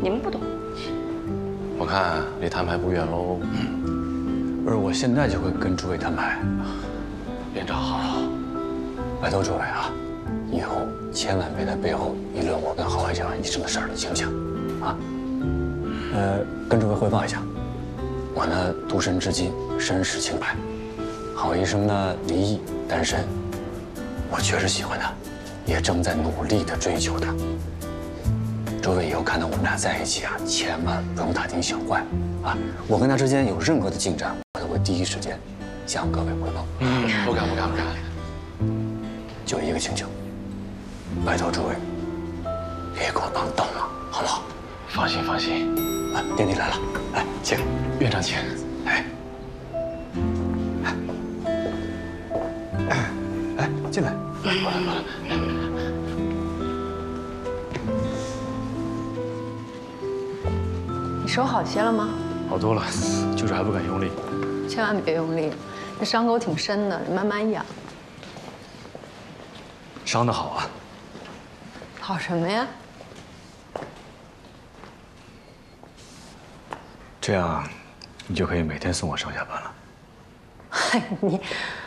你们不懂。 我看离摊牌不远喽。 而我现在就会跟诸位摊牌。 院长好， 拜托诸位啊，以后千万别在背后议论我跟郝会长医生的事儿了，行不行？啊？跟诸位汇报一下，我呢独身至今，身世清白。郝医生呢离异单身，我确实喜欢他，也正在努力地追求他。诸位以后看到我们俩在一起啊，千万不用大惊小怪啊！我跟他之间有任何的进展，我都会第一时间向各位汇报。 不敢。 就一个请求，拜托诸位别给我帮倒忙，好不好？ 放心。 啊，电梯来了，来，请院长请。 进来。 过来。 你手好些了吗？ 好多了，就是还不敢用力。 千万别用力，这伤口挺深的，你慢慢养。 伤得好啊。 好什么呀？ 这样，你就可以每天送我上下班了。 嗨，你